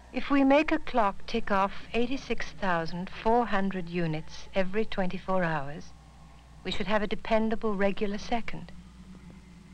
If we make a clock tick off 86,400 units every 24 hours, we should have a dependable regular second.